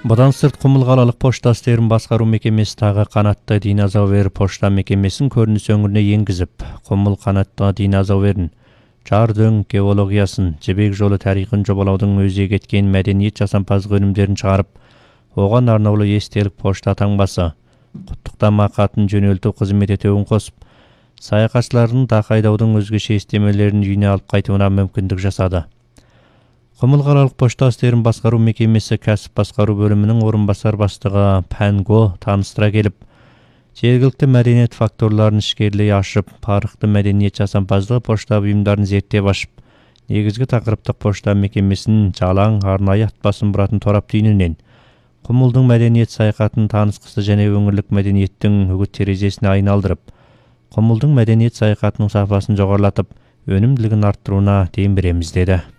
Бұдан сырт Құмыл қалалық пошта істерін басқару мекемесі тағы қанатты динозавр пошта мекемесін көрініс өңіріне енгізіп, Құмыл қанатты динозаврын, жар-дөң геологиясын, жібек жолы тарихын жобалаудың өзегі еткен мәдениет жасампаздық өнімдерін шығарып, оған арнаулы естелік пошта таңбасы, құттықтама хатын жөнелту қызмет етуін қосып, саяхатшылардың тақайдаудың өзгеше естемелерін үйіне алып қайтуына мүмкіндік жасады. Құмыл қалалық пошта істерін басқару мекемесі кәсіп басқару бөлімінің орынбасар бастығы Пәнго таныстыра келіп, жергілікті мәдениет факторларын ішкерлей ашып, парықты мәдениет жасампаздығы пошта бұйымдарын зерттеп ашып, негізгі тақырыптық пошта мекемесін жалаң арнайы атбасын бұратын торап түйінінен, Құмылдың мәдениет саяхатын танысқысы және өңірлік мәдениеттің үгіт терезесіне айналдырып, Құмылдың мәдениет саяхатының сапасын жоғарлатып, өнімділігін арттыруына дем береміз деді.